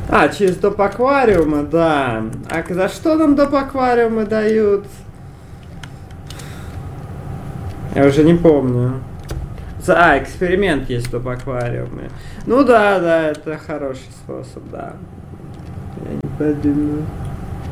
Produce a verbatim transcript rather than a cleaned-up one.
А, через доп. Аквариума, да. А за что нам доп. Аквариумы дают? Я уже не помню. За, а, эксперимент есть доп. Аквариумы. Ну да, да, это хороший способ, да. Я не подумаю.